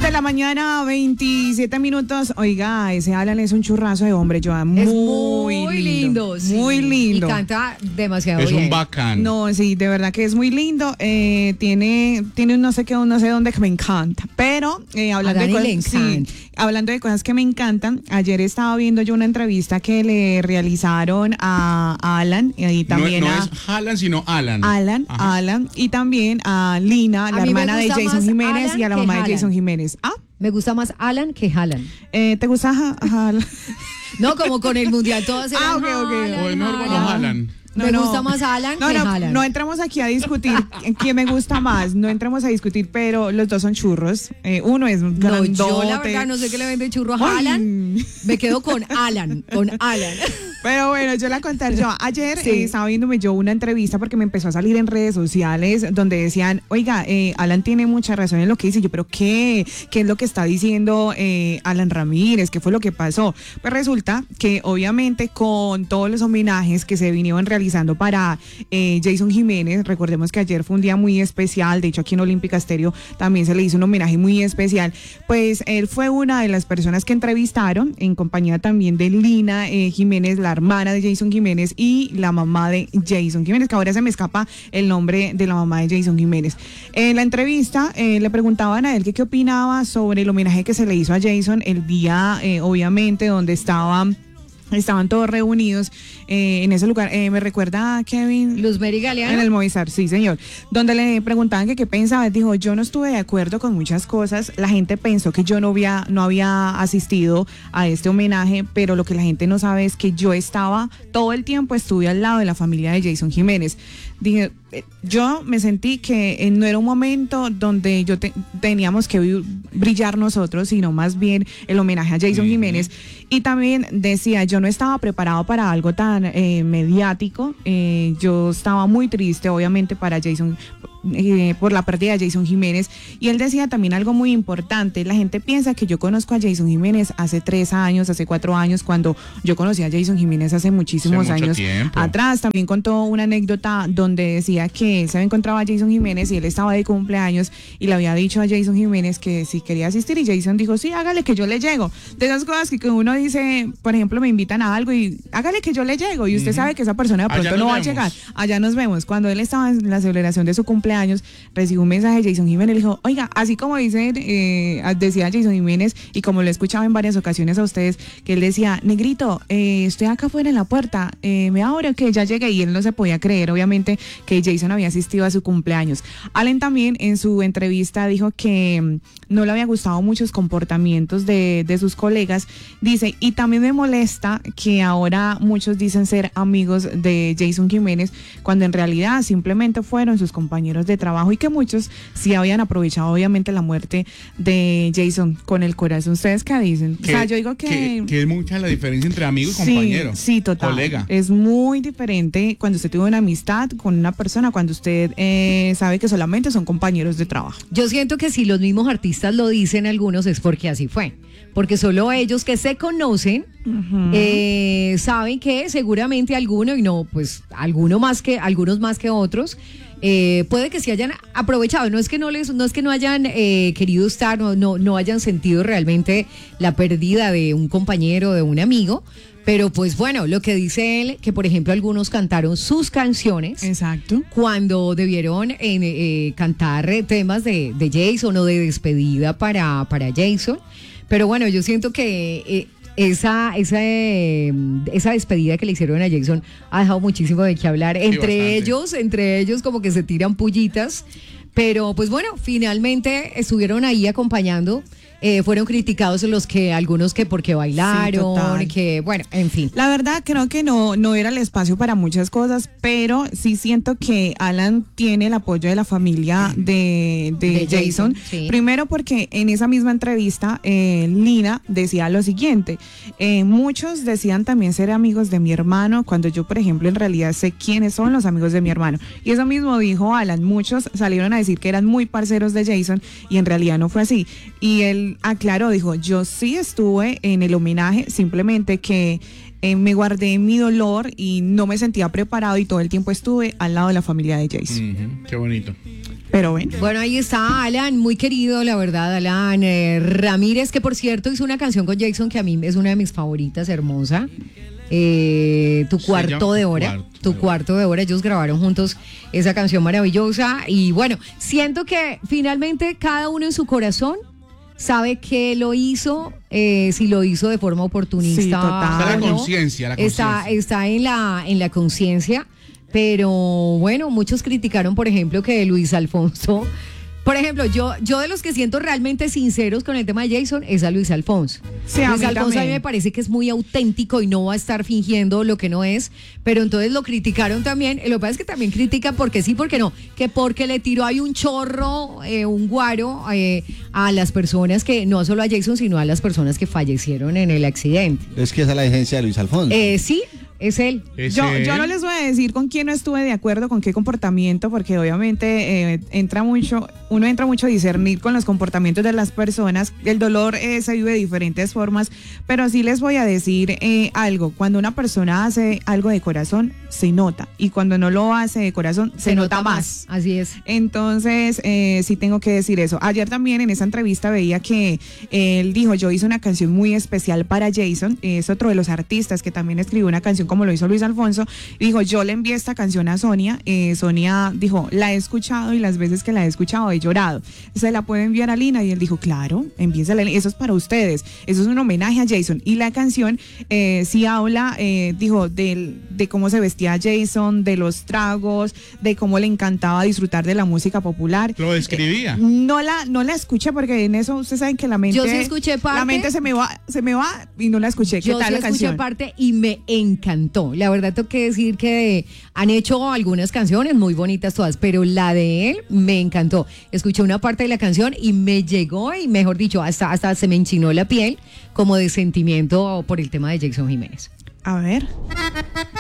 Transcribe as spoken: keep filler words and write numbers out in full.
de la mañana, veintisiete minutos. Oiga, ese Alan es un churrazo de hombre, Joan. Muy, es muy lindo. lindo. Sí. Muy lindo. Y canta demasiado es bien. Es un bacán. No, sí, de verdad que es muy lindo. Eh, tiene, tiene un no sé qué, un no sé dónde que me encanta. Pero eh, hablando, de cosas, sí, hablando de cosas que me encantan, ayer estaba viendo yo una entrevista que le realizaron a, a Alan y también no, no a... es Alan, sino Alan. Alan, Ajá. Alan, y también a Lina, a la hermana de Jason Jiménez, Alan y a la mamá Alan. de Jason Jiménez. ¿Ah? Me gusta más Alan que Haaland. Eh, ¿Te gusta Haaland? No, como con el mundial todos eran Ah, ok, ok. Haaland, O es mejor cuando Haaland. No, me no. gusta más Alan no, que no, Haaland. No entramos aquí a discutir quién me gusta más, no entramos a discutir, pero los dos son churros. Eh, uno es un grandote. No, yo la verdad no sé qué le vende churro a Haaland. Me quedo con Alan, con Alan. Pero bueno, yo la conté yo. Ayer sí. eh, estaba viéndome yo una entrevista porque me empezó a salir en redes sociales donde decían, oiga, eh, Alan tiene mucha razón en lo que dice. Yo, pero ¿qué? ¿Qué es lo que está diciendo eh, Alan Ramírez? ¿Qué fue lo que pasó? Pues resulta que obviamente con todos los homenajes que se vinieron realizando para eh, Jason Jiménez, recordemos que ayer fue un día muy especial, de hecho aquí en Olímpica Estéreo también se le hizo un homenaje muy especial, pues él fue una de las personas que entrevistaron en compañía también de Lina eh, Jiménez, la hermana de Jason Jiménez y la mamá de Jason Jiménez, que ahora se me escapa el nombre de la mamá de Jason Jiménez. En la entrevista eh, le preguntaban a él que qué opinaba sobre el homenaje que se le hizo a Jason el día, eh, obviamente, donde estaba... Estaban todos reunidos eh, en ese lugar. Eh, ¿Me recuerda a Kevin? Luz Mary Galeano. En el Movistar, sí, señor. Donde le preguntaban que qué pensaba. Dijo, yo no estuve de acuerdo con muchas cosas. La gente pensó que yo no había, no había asistido a este homenaje, pero lo que la gente no sabe es que yo estaba, todo el tiempo estuve al lado de la familia de Jason Jiménez. Dije, yo me sentí que no era un momento donde yo te, teníamos que brillar nosotros, sino más bien el homenaje a Jason uh-huh. Jiménez. Y también decía, yo no estaba preparado para algo tan eh, mediático. Eh, yo estaba muy triste, obviamente, para Jason, eh, por la pérdida de Jason Jiménez. Y él decía también algo muy importante. La gente piensa que yo conozco a Jason Jiménez hace tres años, hace cuatro años, cuando yo conocí a Jason Jiménez hace muchísimos hace años tiempo. atrás. También contó una anécdota donde decía que él se encontraba a Jason Jiménez y él estaba de cumpleaños y le había dicho a Jason Jiménez que si quería asistir, y Jason dijo, sí, hágale que yo le llego. De esas cosas que uno dice, por ejemplo, me invitan a algo y hágale que yo le llego, y usted uh-huh. sabe que esa persona de pronto no va vemos. a llegar. Allá nos vemos. Cuando él estaba en la celebración de su cumpleaños, recibió un mensaje de Jason Jiménez, le dijo, oiga, así como dice, eh, decía Jason Jiménez, y como lo he escuchado en varias ocasiones a ustedes, que él decía, negrito, eh, estoy acá afuera en la puerta, eh, me abro que ya llegué, y él no se podía creer, obviamente, que Jason había asistido a su cumpleaños. Alan también en su entrevista dijo que no le había gustado muchos comportamientos de, de sus colegas, dice, y también me molesta que ahora muchos dicen ser amigos de Jason Jiménez cuando en realidad simplemente fueron sus compañeros de trabajo, y que muchos sí habían aprovechado obviamente la muerte de Jason con el corazón. ¿Ustedes qué dicen? Que, o sea, yo digo que... Que, que es mucha la diferencia entre amigo y sí, compañero. Sí, total. Colega. Es muy diferente cuando usted tuvo una amistad con una persona, cuando usted eh, sabe que solamente son compañeros de trabajo. Yo siento que si los mismos artistas lo dicen algunos es porque así fue. Porque solo ellos que se conocen uh-huh. eh, saben que seguramente alguno, y no, pues alguno más que, algunos más que otros, eh, puede que se hayan aprovechado. No es que no les, no es que no hayan eh, querido estar, no, no, no hayan sentido realmente la pérdida de un compañero, de un amigo. Pero pues bueno, lo que dice él, que por ejemplo algunos cantaron sus canciones. Exacto. Cuando debieron eh, eh, cantar temas de, de Jason o de despedida para, para Jason. Pero bueno, yo siento que eh, esa, esa, eh, esa despedida que le hicieron a Jason ha dejado muchísimo de qué hablar. Entre bastante. ellos, entre ellos como que se tiran pullitas. Pero pues bueno, finalmente estuvieron ahí acompañando. Eh, fueron criticados los que, algunos que porque bailaron, sí, que bueno, en fin. La verdad creo que no, no era el espacio para muchas cosas, pero sí siento que Alan tiene el apoyo de la familia de, de, de Jason. Jason sí. Primero porque en esa misma entrevista eh, Lina decía lo siguiente, eh, muchos decían también ser amigos de mi hermano, cuando yo por ejemplo en realidad sé quiénes son los amigos de mi hermano. Y eso mismo dijo Alan, muchos salieron a decir que eran muy parceros de Jason y en realidad no fue así. Y él él aclaró, dijo, yo sí estuve en el homenaje, simplemente que eh, me guardé mi dolor y no me sentía preparado y todo el tiempo estuve al lado de la familia de Jason. Ujú, qué bonito. Pero bueno. Bueno, ahí está Alan, muy querido, la verdad, Alan eh, Ramírez, que por cierto hizo una canción con Jason que a mí es una de mis favoritas, hermosa. Eh, tu Se cuarto llama de hora, Cuarto tu de cuarto de hora, ellos grabaron juntos esa canción maravillosa y bueno, siento que finalmente cada uno en su corazón sabe que lo hizo, eh, si lo hizo de forma oportunista. Sí, total. Está la o no. conciencia, la Está, conciencia. está en la, en la conciencia, pero bueno, muchos criticaron, por ejemplo, que Luis Alfonso, por ejemplo, yo, yo de los que siento realmente sinceros con el tema de Jason es a Luis Alfonso. Sí, a Luis mí Alfonso a mí también. me parece que es muy auténtico y no va a estar fingiendo lo que no es, pero entonces lo criticaron también. Lo que pasa es que también critican porque sí, porque no, que porque le tiró ahí un chorro, eh, un guaro eh, a las personas que, no solo a Jason, sino a las personas que fallecieron en el accidente. Es que esa es la vigencia de Luis Alfonso. Eh, sí, es él. ¿Es Yo, él? yo no les voy a decir con quién no estuve de acuerdo, con qué comportamiento, porque obviamente eh, entra mucho, uno entra mucho a discernir con los comportamientos de las personas. El dolor eh, se vive de diferentes formas, pero sí les voy a decir eh, algo. Cuando una persona hace algo de corazón, se nota, y cuando no lo hace de corazón, se, nota, más. Así es. Entonces, eh, sí tengo que decir eso. Ayer también en esa entrevista veía que él dijo, yo hice una canción muy especial para Jason, es otro de los artistas que también escribió una canción como lo hizo Luis Alfonso, y dijo, yo le envié esta canción a Sonia, eh, Sonia dijo, la he escuchado y las veces que la he escuchado he llorado, ¿se la puede enviar a Lina? Y él dijo, claro, envíesela, eso es para ustedes, eso es un homenaje a Jason, y la canción eh, sí habla, eh, dijo, del, de cómo se vestía Jason, de los tragos, de cómo le encantaba disfrutar de la música popular. Lo describía. Eh, no la no la escuché porque en eso ustedes saben que la mente Yo sí escuché parte. la mente se me va se me va y no la escuché. ¿Qué Yo tal sí la escuché canción? parte y me encantó. La verdad tengo que decir que han hecho algunas canciones muy bonitas todas, pero la de él me encantó. Escuché una parte de la canción y me llegó y mejor dicho, hasta, hasta se me enchinó la piel como de sentimiento por el tema de Jason Jiménez. A ver.